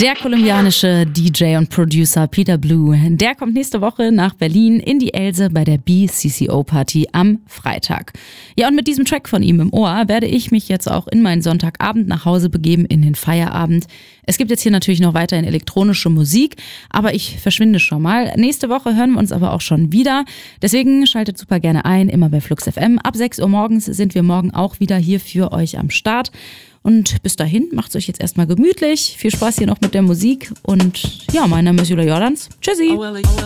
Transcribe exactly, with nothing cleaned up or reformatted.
Der kolumbianische D J und Producer Peter Blue, der kommt nächste Woche nach Berlin in die Else bei der B C C O-Party am Freitag. Ja, und mit diesem Track von ihm im Ohr werde ich mich jetzt auch in meinen Sonntagabend nach Hause begeben, in den Feierabend. Es gibt jetzt hier natürlich noch weiterhin elektronische Musik, aber ich verschwinde schon mal. Nächste Woche hören wir uns aber auch schon wieder. Deswegen schaltet super gerne ein, immer bei Flux F M. Ab sechs Uhr morgens sind wir morgen auch wieder hier für euch am Start. Und bis dahin, macht's euch jetzt erstmal gemütlich. Viel Spaß hier noch mit der Musik. Und ja, mein Name ist Julia Jordans. Tschüssi.